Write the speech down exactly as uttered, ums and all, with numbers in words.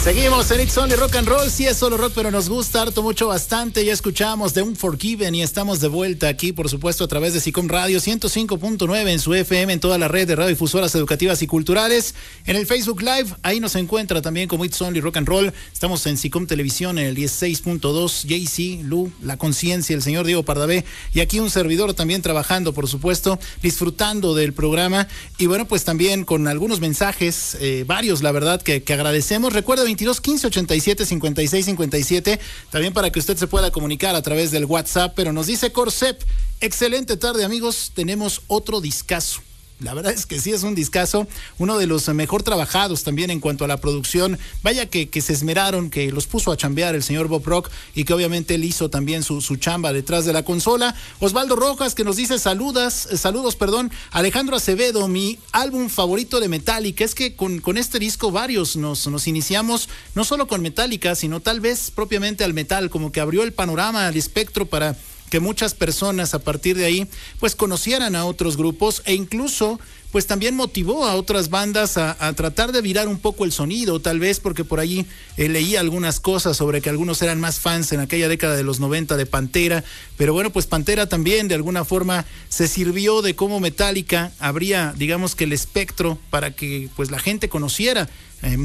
Seguimos en It's Only Rock and Roll. Sí es solo rock, pero nos gusta harto, mucho, bastante. Ya escuchamos The Unforgiven y estamos de vuelta aquí, por supuesto, a través de SICOM Radio ciento cinco punto nueve en su F M, en toda la red de radiodifusoras educativas y culturales. En el Facebook Live, ahí nos encuentra también como It's Only Rock and Roll. Estamos en SICOM Televisión en el dieciséis punto dos. J C, Lu, La Conciencia, el señor Diego Pardavé. Y aquí un servidor también trabajando, por supuesto, disfrutando del programa. Y bueno, pues también con algunos mensajes, eh, varios, la verdad, que, que agradecemos. Recuerda, veintidós quince ochenta y siete cincuenta y seis cincuenta y siete, también para que usted se pueda comunicar a través del WhatsApp. Pero nos dice Corsep: excelente tarde, amigos, tenemos otro discazo. La verdad es que sí es un discazo, uno de los mejor trabajados también en cuanto a la producción. Vaya que, que se esmeraron, que los puso a chambear el señor Bob Rock, y que obviamente él hizo también su, su chamba detrás de la consola. Osvaldo Rojas, que nos dice saludas, saludos, perdón. Alejandro Acevedo: mi álbum favorito de Metallica. Es que con, con este disco varios nos, nos iniciamos, no solo con Metallica, sino tal vez propiamente al metal, como que abrió el panorama, el espectro para que muchas personas a partir de ahí pues conocieran a otros grupos, e incluso pues también motivó a otras bandas a, a tratar de virar un poco el sonido, tal vez porque por ahí eh, leí algunas cosas sobre que algunos eran más fans en aquella década de los noventa de Pantera, pero bueno, pues Pantera también de alguna forma se sirvió de cómo Metallica abría, digamos que el espectro para que pues la gente conociera eh,